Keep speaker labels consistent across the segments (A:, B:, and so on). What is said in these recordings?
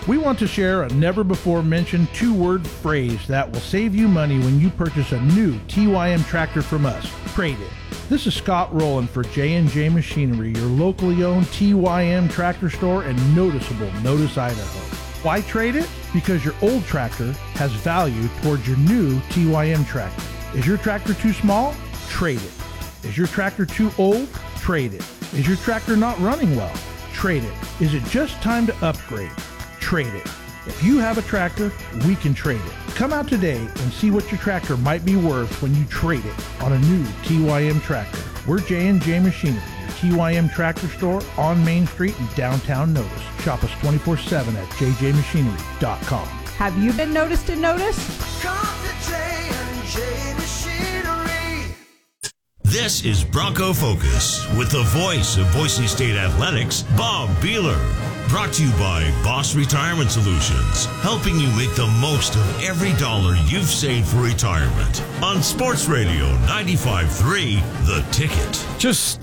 A: We want to share a never-before-mentioned two-word phrase that will save you money when you purchase a new TYM tractor from us. Trade it. This is Scott Rowland for J&J Machinery, your locally owned TYM tractor store in noticeable Notice, Idaho. Why trade it? Because your old tractor has value towards your new TYM tractor. Is your tractor too small? Trade it. Is your tractor too old? Trade it. Is your tractor not running well? Trade it. Is it just time to upgrade? Trade it. If you have a tractor, we can trade it. Come out today and see what your tractor might be worth when you trade it on a new TYM tractor. We're J&J Machinery, your TYM tractor store on Main Street in downtown Notice. Shop us 24/7 at jjmachinery.com.
B: Have you been noticed in Notice?
C: Come to J&J Machinery.
D: This is Bronco Focus with the voice of Boise State Athletics, Bob Beeler. Brought to you by Boss Retirement Solutions, helping you make the most of every dollar you've saved for retirement. On Sports Radio 95.3, The Ticket.
E: Just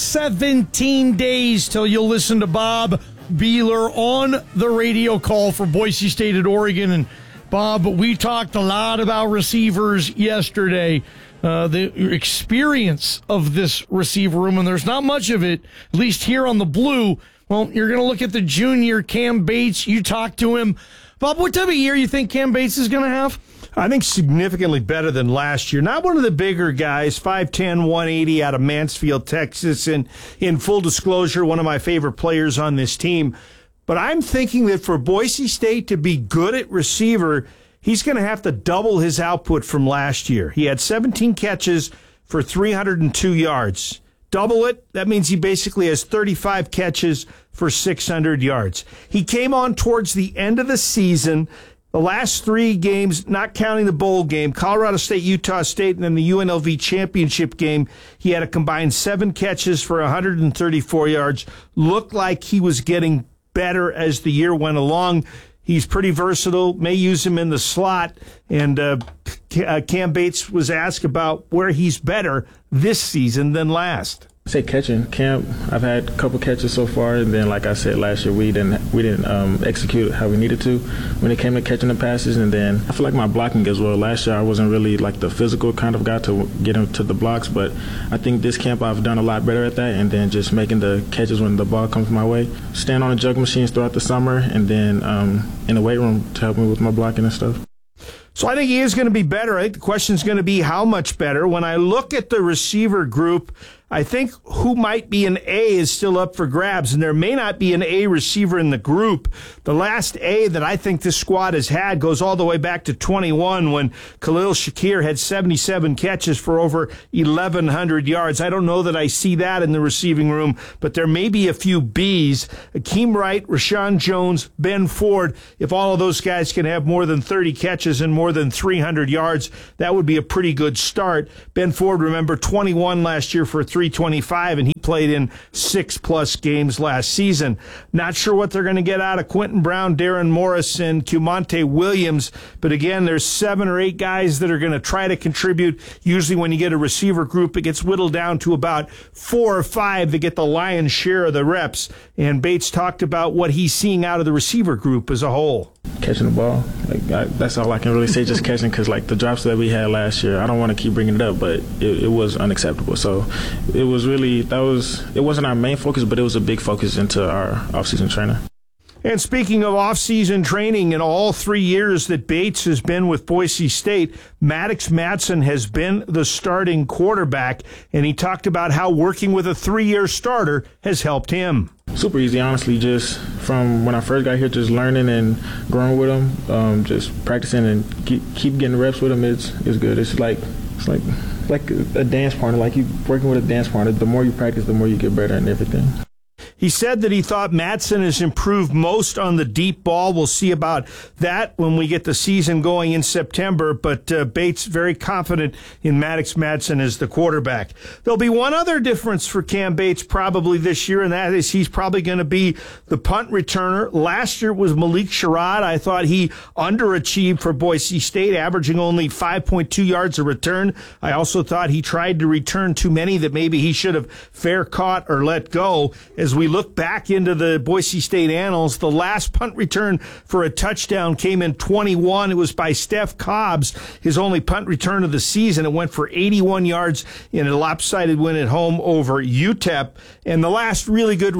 E: 17 days till you'll listen to Bob Beeler on the radio call for Boise State at Oregon. And Bob, we talked a lot about receivers yesterday. The experience of this receiver room, and there's not much of it, at least here on the Blue. Well, you're going to look at the junior, Cam Bates. You talked to him. Bob, what type of year you think Cam Bates is going to have?
F: I think significantly better than last year. Not one of the bigger guys, 5'10", 180 out of Mansfield, Texas. And in full disclosure, one of my favorite players on this team. But I'm thinking that for Boise State to be good at receiver, he's going to have to double his output from last year. He had 17 catches for 302 yards. Double it, that means he basically has 35 catches for 600 yards. He came on towards the end of the season. The last three games, not counting the bowl game, Colorado State, Utah State, and then the UNLV championship game, he had a combined 7 catches for 134 yards. Looked like he was getting better as the year went along. He's pretty versatile, may use him in the slot, and Cam Bates was asked about where he's better this season than last.
G: I say catching. Camp, I've had a couple catches so far, and then like I said last year, we didn't execute how we needed to when it came to catching the passes, and then I feel like my blocking as well. Last year I wasn't really like the physical kind of guy to get into the blocks, but I think this camp I've done a lot better at that, and then just making the catches when the ball comes my way. Stand on the jug machines throughout the summer, and then in the weight room to help me with my blocking and stuff.
F: So I think he is going to be better. I think the question is going to be how much better. When I look at the receiver group, I think who might be an A is still up for grabs, and there may not be an A receiver in the group. The last A that I think this squad has had goes all the way back to 21 when Khalil Shakir had 77 catches for over 1,100 yards. I don't know that I see that in the receiving room, but there may be a few Bs. Akeem Wright, Rashawn Jones, Ben Ford. If all of those guys can have more than 30 catches and more than 300 yards, that would be a pretty good start. Ben Ford, remember, 21 last year for 325, and he played in 6+ games last season. Not sure what they're going to get out of Quentin Brown, Darren Morris, and Cumonte Williams, but again, there's 7 or 8 guys that are going to try to contribute. Usually when you get a receiver group, it gets whittled down to about 4 or 5 that get the lion's share of the reps, and Bates talked about what he's seeing out of the receiver group as a whole.
G: Catching the ball, that's all I can really say, just catching, because like the drops that we had last year, I don't want to keep bringing it up, but it was unacceptable. So it was really, it wasn't our main focus, but it was a big focus into our offseason training.
F: And speaking of off-season training, in all 3 years that Bates has been with Boise State, Maddox Madsen has been the starting quarterback, and he talked about how working with a 3-year starter has helped him.
G: Super easy, honestly, just from when I first got here, just learning and growing with him, just practicing and keep getting reps with him. It's good. It's like a dance partner, like you working with a dance partner. The more you practice, the more you get better and everything.
F: He said that he thought Madsen has improved most on the deep ball. We'll see about that when we get the season going in September, but Bates very confident in Maddox Madsen as the quarterback. There'll be one other difference for Cam Bates probably this year, and that is he's probably going to be the punt returner. Last year was Malik Sherrod. I thought he underachieved for Boise State, averaging only 5.2 yards a return. I also thought he tried to return too many that maybe he should have fair caught or let go. As we look back into the Boise State annals, the last punt return for a touchdown came in 21. It was by Steph Cobbs, his only punt return of the season. It went for 81 yards in a lopsided win at home over UTEP. And the last really good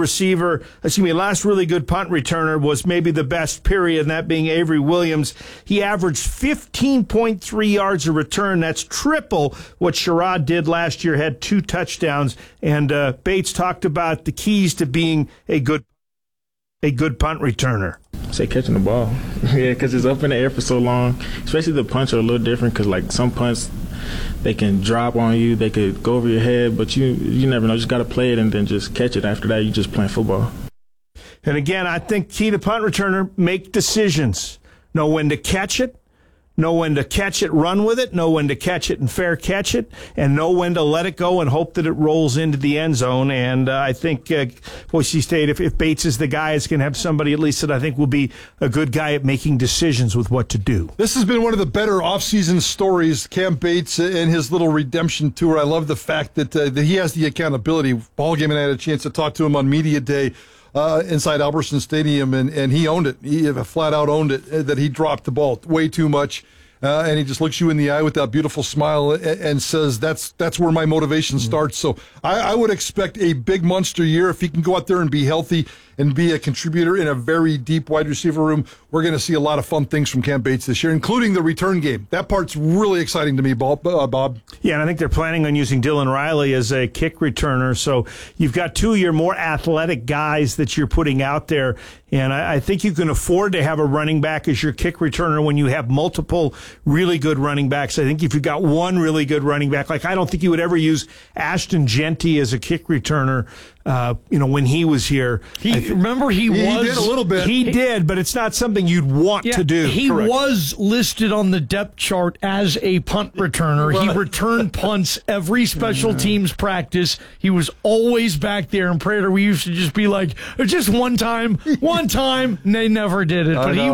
F: last really good punt returner was maybe the best period, and that being Avery Williams. He averaged 15.3 yards a return. That's triple what Sherrod did last year, had 2 touchdowns. And Bates talked about the keys to being a good punt returner.
G: Say catching the ball. Yeah, because it's up in the air for so long. Especially the punts are a little different because, like, some punts, they can drop on you. They could go over your head, but you never know. You just got to play it and then just catch it. After that, you just playing football.
F: And again, I think key to punt returner, make decisions. Know when to catch it. Know when to catch it, run with it. Know when to catch it and fair catch it. And know when to let it go and hope that it rolls into the end zone. And I think Boise State, if Bates is the guy, is going to have somebody at least that I think will be a good guy at making decisions with what to do.
H: This has been one of the better offseason stories, Cam Bates and his little redemption tour. I love the fact that he has the accountability. Ballgame, and I had a chance to talk to him on media day inside Albertson Stadium, and he owned it. He flat out owned it, that he dropped the ball way too much. And he just looks you in the eye with that beautiful smile and says, that's where my motivation starts. So I would expect a big monster year. If he can go out there and be healthy and be a contributor in a very deep wide receiver room, we're going to see a lot of fun things from Cam Bates this year, including the return game. That part's really exciting to me, Bob.
F: Yeah, and I think they're planning on using Dylan Riley as a kick returner. So you've got 2 of your more athletic guys that you're putting out there. And I think you can afford to have a running back as your kick returner when you have multiple really good running backs. I think if you've got one really good running back, like I don't think you would ever use Ashton Genty as a kick returner, when he was here.
H: He did a little bit.
F: He did, but it's not something you'd want to do.
E: He
F: Correct.
E: was listed on the depth chart as a punt returner. Right. He returned punts every special teams practice. He was always back there. In Prater, we used to just be like, just one time, and they never did it. But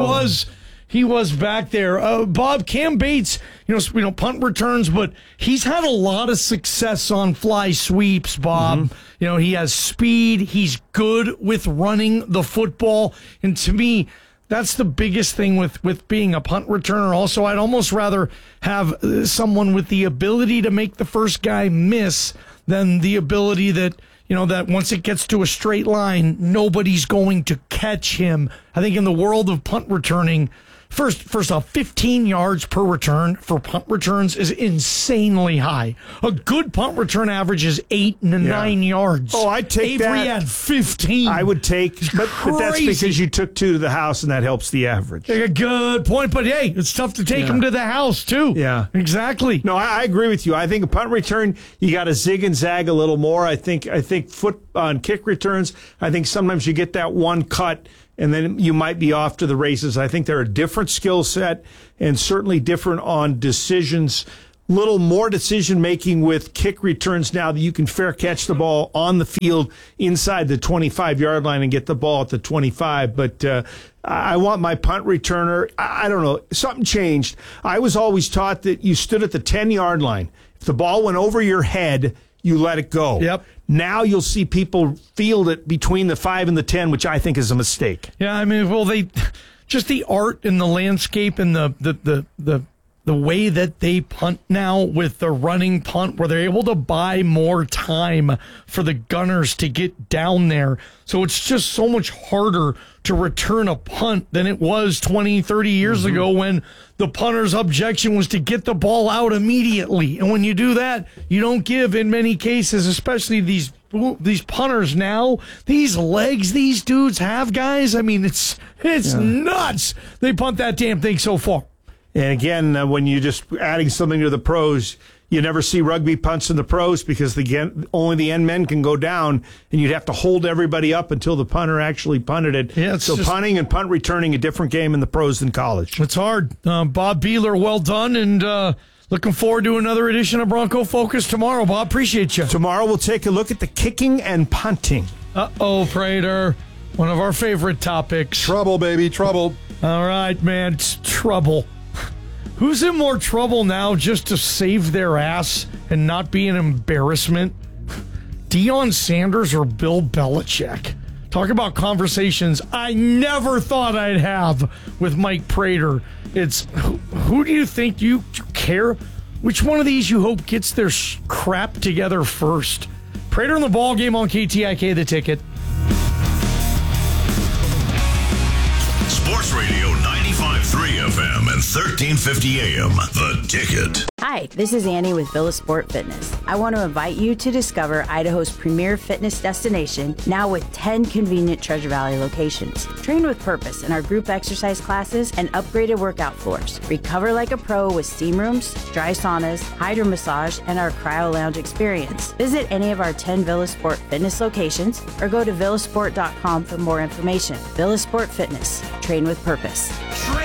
E: he was back there. Bob, Cam Bates, punt returns, but he's had a lot of success on fly sweeps, Bob. Mm-hmm. He has speed. He's good with running the football. And to me, that's the biggest thing with being a punt returner. Also, I'd almost rather have someone with the ability to make the first guy miss than the ability that once it gets to a straight line, nobody's going to catch him. I think in the world of punt returning, First off, 15 yards per return for punt returns is insanely high. A good punt return average is 8 to 9 yards.
F: Oh, I'd take
E: Avery
F: that.
E: had 15.
F: I would take, but that's because you took 2 to the house, and that helps the average.
E: A good point, but hey, it's tough to take them to the house too.
F: Yeah,
E: exactly.
F: No, I agree with you. I think a punt return, you got to zig and zag a little more. I think foot on kick returns, I think sometimes you get that one cut, and then you might be off to the races. I think they're a different skill set and certainly different on decisions. Little more decision-making with kick returns now that you can fair catch the ball on the field inside the 25-yard line and get the ball at the 25. But I want my punt returner. I don't know. Something changed. I was always taught that you stood at the 10-yard line. If the ball went over your head, you let it go.
E: Yep.
F: Now you'll see people field it between the 5 and the 10, which I think is a mistake.
E: Yeah, I mean, they just the art and the landscape and the way that they punt now with the running punt, where they're able to buy more time for the gunners to get down there. So it's just so much harder to return a punt than it was 20, 30 years ago when the punter's objection was to get the ball out immediately. And when you do that, you don't give, in many cases, especially these punters now, these legs these dudes have, guys. I mean, it's nuts. They punt that damn thing so far.
F: And again, when you just adding something to the pros, you never see rugby punts in the pros because only the end men can go down, and you'd have to hold everybody up until the punter actually punted it.
E: Yeah,
F: so punting and punt returning, a different game in the pros than college.
E: It's hard. Bob Beeler, well done, and looking forward to another edition of Bronco Focus tomorrow. Bob, appreciate you.
F: Tomorrow we'll take a look at the kicking and punting.
E: Prater, one of our favorite topics.
H: Trouble, baby, trouble.
E: All right, man, it's trouble. Who's in more trouble now just to save their ass and not be an embarrassment? Deion Sanders or Bill Belichick? Talk about conversations I never thought I'd have with Mike Prater. It's, who do you think you care? Which one of these you hope gets their crap together first? Prater in the ball game on KTIK, The Ticket.
D: Sports Radio 95.3 FM and 1350 AM. The Ticket.
I: Hi, this is Annie with Villa Sport Fitness. I want to invite you to discover Idaho's premier fitness destination, now with 10 convenient Treasure Valley locations. Train with purpose in our group exercise classes and upgraded workout floors. Recover like a pro with steam rooms, dry saunas, hydro massage, and our cryo lounge experience. Visit any of our 10 Villa Sport Fitness locations or go to villasport.com for more information. Villa Sport Fitness. Train with purpose.